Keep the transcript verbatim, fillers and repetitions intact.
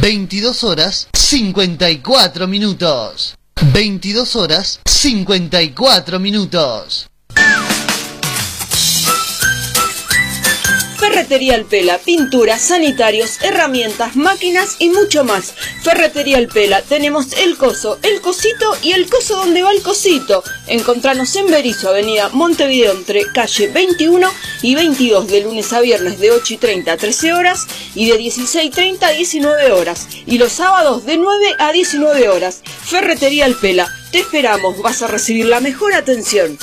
veintidós horas cincuenta y cuatro minutos. veintidós horas cincuenta y cuatro minutos. Ferretería El Pela, pinturas, sanitarios, herramientas, máquinas y mucho más. Ferretería El Pela, tenemos el coso, el cosito y el coso donde va el cosito. Encontranos en Berizo, avenida Montevideo, entre calle veintiuno y veintidós, de lunes a viernes de ocho y treinta a trece horas y de dieciséis y treinta a diecinueve horas. Y los sábados de nueve a diecinueve horas. Ferretería El Pela, te esperamos, vas a recibir la mejor atención.